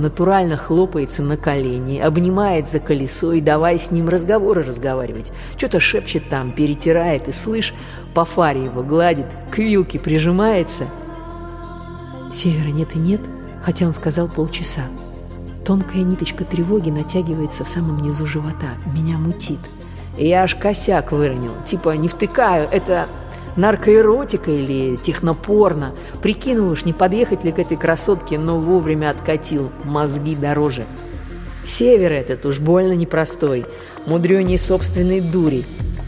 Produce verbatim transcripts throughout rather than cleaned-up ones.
натурально хлопается на колени, обнимает за колесо и давай с ним разговоры разговаривать. Что-то шепчет там, перетирает, и, слышь, по фаре его гладит, к вилке прижимается. Севера нет и нет, хотя он сказал полчаса. Тонкая ниточка тревоги натягивается в самом низу живота. Меня мутит. И я аж косяк выронил. Типа не втыкаю, это наркоэротика или технопорно. Прикинул уж, не подъехать ли к этой красотке, но вовремя откатил. Мозги дороже. Север этот уж больно непростой. Мудрёней собственной дури.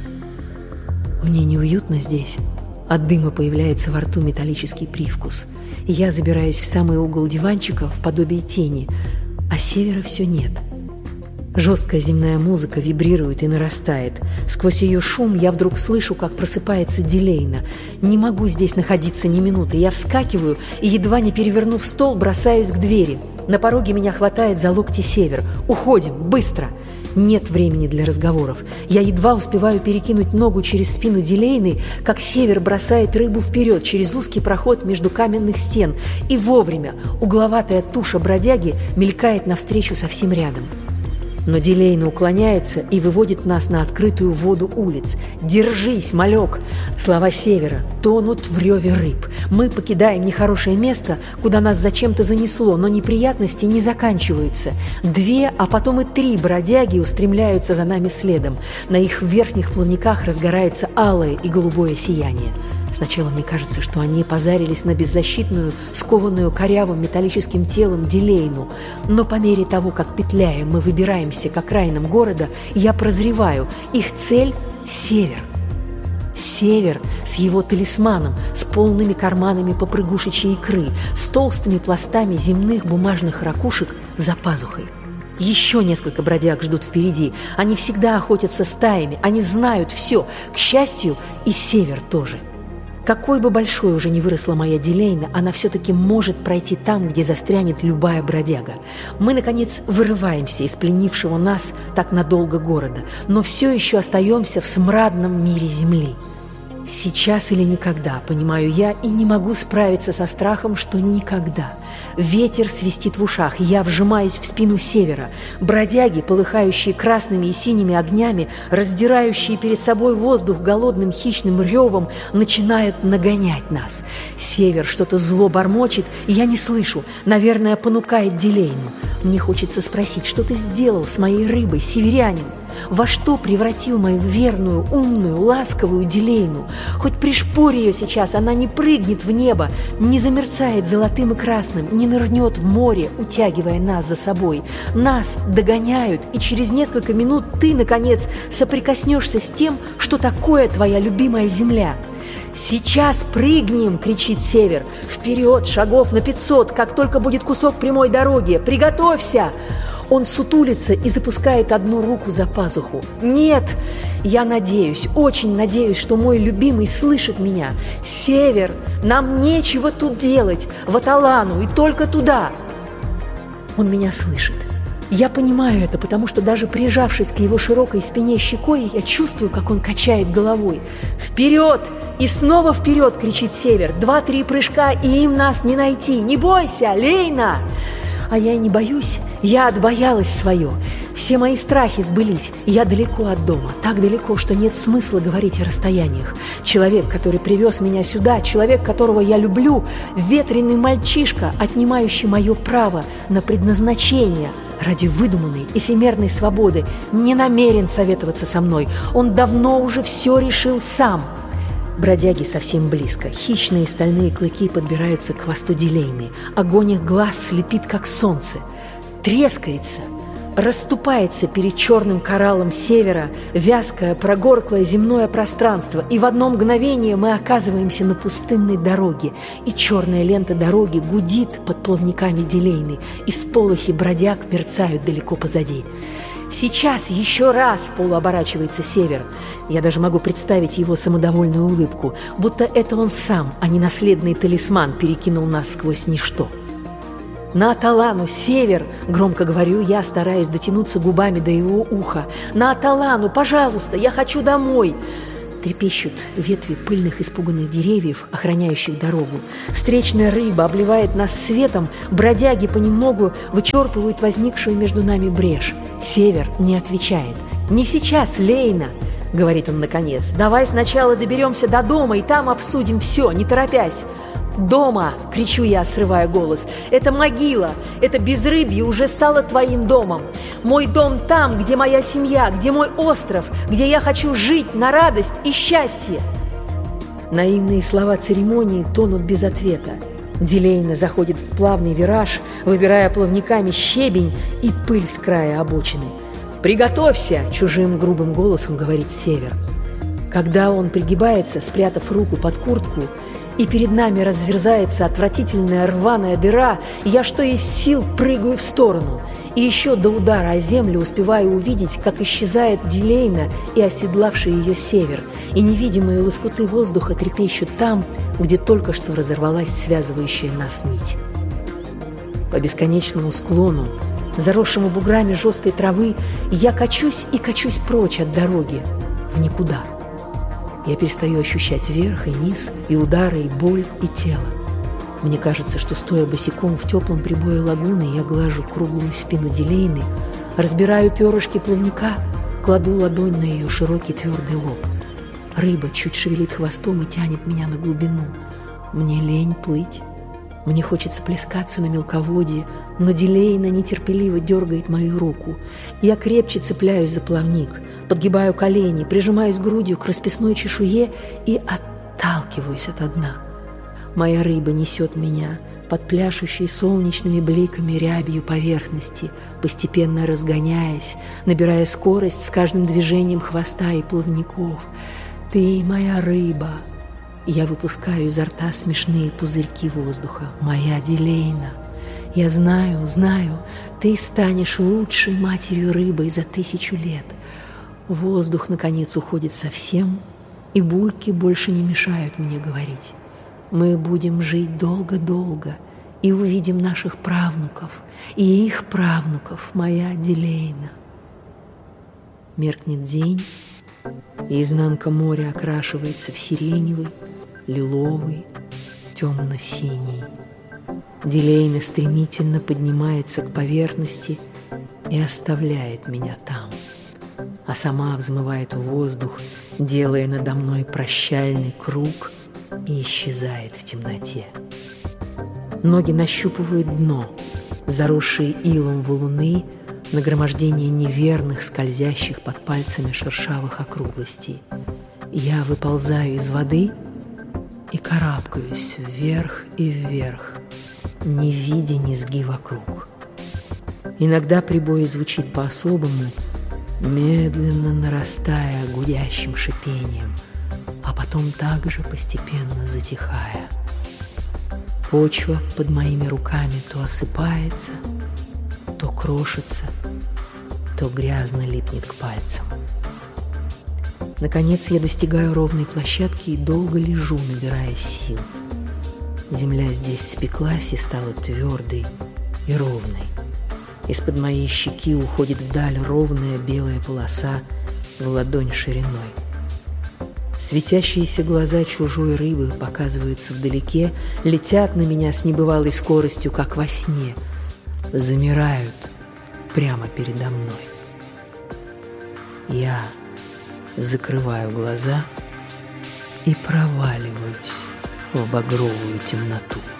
Мне неуютно здесь. От дыма появляется во рту металлический привкус. Я забираюсь в самый угол диванчика, в подобие тени, а Севера все нет. Жесткая земная музыка вибрирует и нарастает. Сквозь ее шум я вдруг слышу, как просыпается Дилейна. Не могу здесь находиться ни минуты. Я вскакиваю и, едва не перевернув стол, бросаюсь к двери. На пороге меня хватает за локти Север. «Уходим! Быстро!» Нет времени для разговоров. Я едва успеваю перекинуть ногу через спину Дилейны, как Север бросает рыбу вперед через узкий проход между каменных стен. И вовремя угловатая туша бродяги мелькает навстречу совсем рядом. Но Дилейна уклоняется и выводит нас на открытую воду улиц. «Держись, малек!» Слова Севера тонут в реве рыб. Мы покидаем нехорошее место, куда нас зачем-то занесло, но неприятности не заканчиваются. Две, а потом и три бродяги устремляются за нами следом. На их верхних плавниках разгорается алое и голубое сияние. Сначала мне кажется, что они позарились на беззащитную, скованную корявым металлическим телом Дилейну. Но по мере того, как, петляя, мы выбираемся к окраинам города, я прозреваю. Их цель – Север. Север с его талисманом, с полными карманами попрыгушечьей икры, с толстыми пластами земных бумажных ракушек за пазухой. Еще несколько бродяг ждут впереди. Они всегда охотятся стаями, они знают все. К счастью, и Север тоже. Какой бы большой уже ни выросла моя Дилейна, она все-таки может пройти там, где застрянет любая бродяга. Мы, наконец, вырываемся из пленившего нас так надолго города, но все еще остаемся в смрадном мире земли. Сейчас или никогда, понимаю я, и не могу справиться со страхом, что никогда. Ветер свистит в ушах, я вжимаюсь в спину Севера. Бродяги, полыхающие красными и синими огнями, раздирающие перед собой воздух голодным хищным ревом, начинают нагонять нас. Север что-то зло бормочет, и я не слышу, наверное, понукает Дилейну. Мне хочется спросить, что ты сделал с моей рыбой, северянин? Во что превратил мою верную, умную, ласковую Дилейну? Хоть пришпорь ее сейчас, она не прыгнет в небо, не замерцает золотым и красным, не нырнет в море, утягивая нас за собой. Нас догоняют, и через несколько минут ты, наконец, соприкоснешься с тем, что такое твоя любимая земля. «Сейчас прыгнем!» – кричит Север. «Вперед, шагов на пятьсот, как только будет кусок прямой дороги! Приготовься!» Он сутулится и запускает одну руку за пазуху. «Нет!» Я надеюсь, очень надеюсь, что мой любимый слышит меня. «Север! Нам нечего тут делать! В Аталану и только туда!» Он меня слышит. Я понимаю это, потому что даже прижавшись к его широкой спине щекой, я чувствую, как он качает головой. «Вперед! И снова вперед!» – кричит Север. «Два-три прыжка, и им нас не найти! Не бойся, Лейна!» А я и не боюсь, я отбоялась свое. Все мои страхи сбылись, я далеко от дома, так далеко, что нет смысла говорить о расстояниях. Человек, который привез меня сюда, человек, которого я люблю, ветреный мальчишка, отнимающий мое право на предназначение ради выдуманной, эфемерной свободы, не намерен советоваться со мной. Он давно уже все решил сам. Бродяги совсем близко. Хищные стальные клыки подбираются к хвосту Дилейны. Огонь их глаз слепит, как солнце. Трескается, расступается перед черным кораллом Севера вязкое, прогорклое земное пространство, и в одно мгновение мы оказываемся на пустынной дороге, и черная лента дороги гудит под плавниками Дилейны, и сполохи бродяг мерцают далеко позади. «Сейчас, еще раз!» – полуоборачивается Север. Я даже могу представить его самодовольную улыбку, будто это он сам, а не наследный талисман, перекинул нас сквозь ничто. «На Аталану, Север!» – громко говорю я, стараясь дотянуться губами до его уха. «На Аталану, пожалуйста, я хочу домой!» Трепещут ветви пыльных испуганных деревьев, охраняющих дорогу. Встречная рыба обливает нас светом, бродяги понемногу вычерпывают возникшую между нами брешь. Север не отвечает. «Не сейчас, Лейна!» — говорит он наконец. «Давай сначала доберемся до дома, и там обсудим все, не торопясь». «Дома!» — кричу я, срывая голос. «Это могила! Это безрыбье уже стало твоим домом! Мой дом там, где моя семья, где мой остров, где я хочу жить на радость и счастье!» Наивные слова церемонии тонут без ответа. Дилейна заходит в плавный вираж, выбирая плавниками щебень и пыль с края обочины. «Приготовься!» — чужим грубым голосом говорит Север. Когда он пригибается, спрятав руку под куртку, и перед нами разверзается отвратительная рваная дыра, я что есть сил прыгаю в сторону. И еще до удара о землю успеваю увидеть, как исчезает Дилейна и оседлавший ее Север, и невидимые лоскуты воздуха трепещут там, где только что разорвалась связывающая нас нить. По бесконечному склону, заросшему буграми жесткой травы, я качусь и качусь прочь от дороги, в никуда. Я перестаю ощущать верх и низ, и удары, и боль, и тело. Мне кажется, что, стоя босиком в теплом прибое лагуны, я глажу круглую спину Дилейны, разбираю перышки плавника, кладу ладонь на ее широкий твердый лоб. Рыба чуть шевелит хвостом и тянет меня на глубину. Мне лень плыть. Мне хочется плескаться на мелководье, но Дилейна нетерпеливо дергает мою руку. Я крепче цепляюсь за плавник, подгибаю колени, прижимаюсь грудью к расписной чешуе и отталкиваюсь ото дна. Моя рыба несет меня под пляшущей солнечными бликами рябью поверхности, постепенно разгоняясь, набирая скорость с каждым движением хвоста и плавников. «Ты моя рыба!» Я выпускаю изо рта смешные пузырьки воздуха. «Моя Дилейна! Я знаю, знаю, ты станешь лучшей матерью рыбой за тысячу лет». Воздух, наконец, уходит совсем, и бульки больше не мешают мне говорить. Мы будем жить долго-долго и увидим наших правнуков и их правнуков, моя Дилейна. Меркнет день, и изнанка моря окрашивается в сиреневый, лиловый, темно-синий. Дилейна стремительно поднимается к поверхности и оставляет меня там, а сама взмывает в воздух, делая надо мной прощальный круг, и исчезает в темноте. Ноги нащупывают дно, заросшие илом валуны, нагромождение неверных, скользящих под пальцами шершавых округлостей. Я выползаю из воды и карабкаюсь вверх и вверх, не видя низги вокруг. Иногда прибой звучит по-особому, медленно нарастая гудящим шипением, а потом также постепенно затихая. Почва под моими руками то осыпается, то крошится, то грязно липнет к пальцам. Наконец я достигаю ровной площадки и долго лежу, набирая сил. Земля здесь спеклась и стала твердой и ровной. Из-под моей щеки уходит вдаль ровная белая полоса в ладонь шириной. Светящиеся глаза чужой рыбы показываются вдалеке, летят на меня с небывалой скоростью, как во сне, замирают прямо передо мной. Я закрываю глаза и проваливаюсь в багровую темноту.